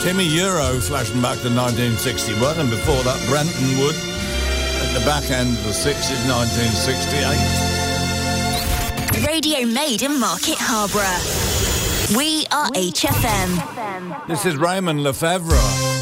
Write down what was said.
Timmy Euro flashing back to 1961, and before that, Brenton Wood at the back end of the 60s, 1968. Radio made in Market Harborough. We are HFM. This is Raymond Lefevre.